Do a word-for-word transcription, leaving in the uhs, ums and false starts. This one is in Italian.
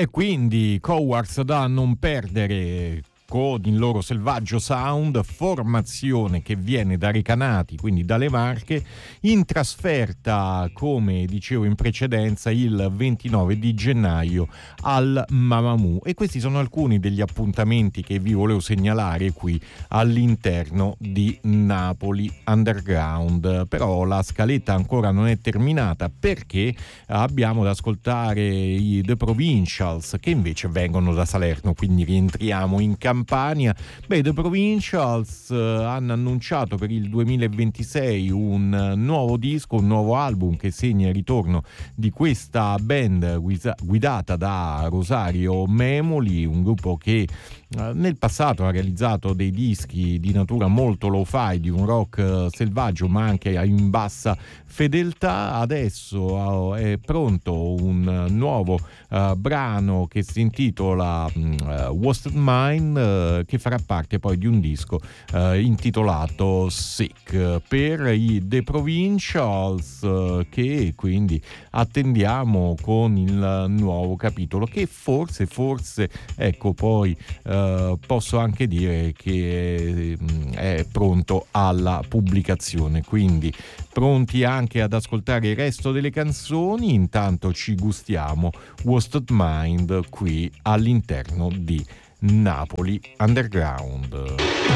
E quindi Cowards da non perdere con il loro selvaggio sound, formazione che viene da Recanati, quindi dalle Marche, in trasferta, come dicevo in precedenza, il ventinove di gennaio al Mamamoo. E questi sono alcuni degli appuntamenti che vi volevo segnalare qui all'interno di Napoli Underground. Però la scaletta ancora non è terminata, perché abbiamo da ascoltare i The Provincials, che invece vengono da Salerno, quindi rientriamo in Campania. Beh, The Provincials uh, hanno annunciato per il duemilaventisei un uh, nuovo disco, un nuovo album che segna il ritorno di questa band guisa- guidata da Rosario Memoli, un gruppo che uh, nel passato ha realizzato dei dischi di natura molto lo-fi, di un rock uh, selvaggio ma anche in bassa fedeltà. Adesso uh, è pronto un uh, nuovo uh, brano che si intitola uh, Wasted Mind, uh, che farà parte poi di un disco uh, intitolato Sick per i The Provincials, uh, che quindi attendiamo con il nuovo capitolo, che forse forse ecco poi uh, posso anche dire che è, è pronto alla pubblicazione, quindi pronti anche ad ascoltare il resto delle canzoni. Intanto ci gustiamo Wasted Mind qui all'interno di Napoli Underground.